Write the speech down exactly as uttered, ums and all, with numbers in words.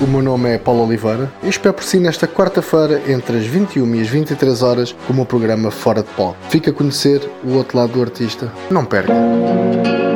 o meu nome é Paulo Oliveira e espero por si nesta quarta-feira entre as vinte e uma e as vinte e três horas com o meu programa Fora de Palco. Fica a conhecer o outro lado do artista. Não perca!